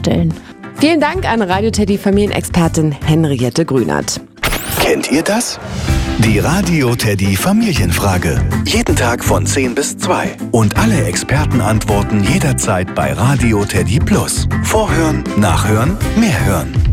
stellen. Vielen Dank an Radio Teddy Familienexpertin Henriette Grünert. Kennt ihr das? Die Radio Teddy Familienfrage. Jeden Tag von 10 bis 2. Und alle Experten antworten jederzeit bei Radio Teddy Plus. Vorhören, nachhören, mehr hören.